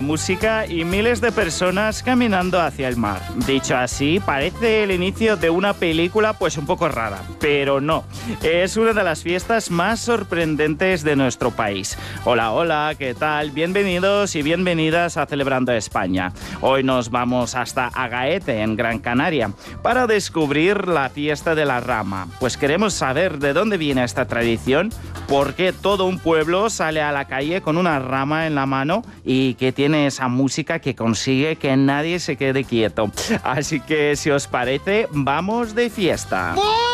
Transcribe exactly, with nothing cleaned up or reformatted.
música y miles de personas caminando hacia el mar. Dicho así, parece el inicio de una película pues un poco rara, pero no. Es una de las fiestas más sorprendentes de nuestro país. Hola, hola, ¿qué tal? Bienvenidos y bienvenidas a Celebrando España. Hoy nos vamos hasta Agaete, en Gran Canaria, para descubrir la fiesta de la rama. Pues queremos saber de dónde viene esta tradición, por qué todo un pueblo sale a la calle con una rama en la mano y que tiene esa música que consigue que nadie se quede quieto. Así que, si os parece, vamos de fiesta.